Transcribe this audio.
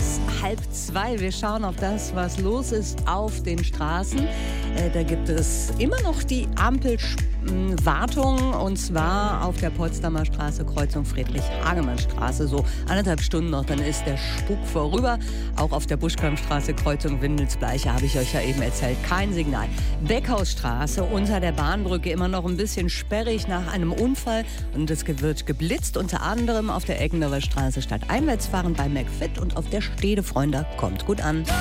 ist 1:30. Wir schauen auf das, was los ist auf den Straßen. Da gibt es immer noch die Ampelwartung, und zwar auf der Potsdamer Straße, Kreuzung Friedrich-Hagemann-Straße. So 1,5 Stunden noch, dann ist der Spuk vorüber. Auch auf der Buschkampstraße, Kreuzung Windelsbleiche, habe ich euch ja eben erzählt, kein Signal. Beckhausstraße unter der Bahnbrücke immer noch ein bisschen sperrig nach einem Unfall. Und es wird geblitzt, unter anderem auf der Eggenerer Straße statt einwärts fahren bei McFit und auf der Stedefreunde. Kommt gut an.